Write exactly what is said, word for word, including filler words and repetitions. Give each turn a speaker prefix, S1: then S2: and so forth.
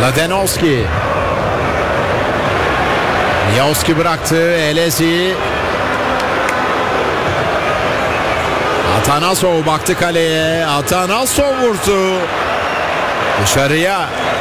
S1: Mladenovski. Miovski bıraktı. Elezi. Atanasov baktı kaleye. Atanasov vurdu. Dışarıya.